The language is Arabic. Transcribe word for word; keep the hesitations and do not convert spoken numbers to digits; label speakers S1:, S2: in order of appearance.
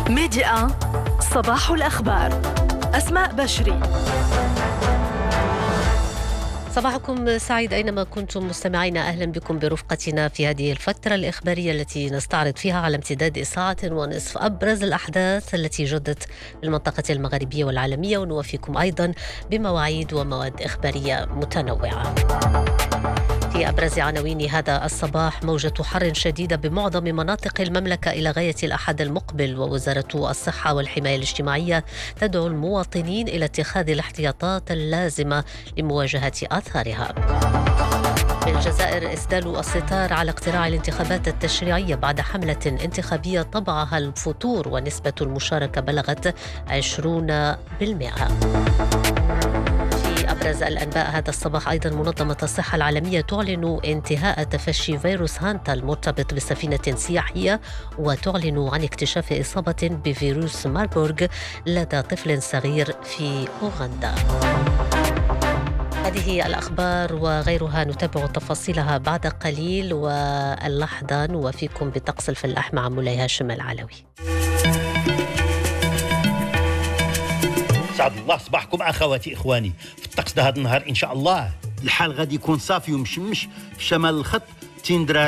S1: ميديا صباح الأخبار. أسماء بشري.
S2: صباحكم سعيد أينما كنتم مستمعين. أهلا بكم برفقتنا في هذه الفترة الإخبارية التي نستعرض فيها على امتداد ساعة ونصف أبرز الأحداث التي جدت في المنطقة المغربية والعالمية، ونوفيكم أيضا بمواعيد ومواد إخبارية متنوعة. في أبرز عناوين هذا الصباح: موجة حر شديدة بمعظم مناطق المملكة إلى غاية الأحد المقبل، ووزارة الصحة والحماية الاجتماعية تدعو المواطنين إلى اتخاذ الاحتياطات اللازمة لمواجهة آثارها. في الجزائر إسدال الستار على اقتراع الانتخابات التشريعية بعد حملة انتخابية طبعها الفتور، ونسبة المشاركة بلغت عشرين بالمئة. أبرز الأنباء هذا الصباح أيضا: منظمة الصحة العالمية تعلن انتهاء تفشي فيروس هانتا المرتبط بسفينة سياحية، وتعلن عن اكتشاف إصابة بفيروس ماربورغ لدى طفل صغير في أوغندا. هذه الأخبار وغيرها نتابع تفاصيلها بعد قليل، واللحظة نوافيكم بطقس الفلاح مع مولاي هاشم العلوي.
S3: سعد الله صباحكم أخواتي إخواني. في الطقس ده هذا النهار إن شاء الله
S4: الحال غادي يكون صافي ومشمش في شمال الخط. تندرى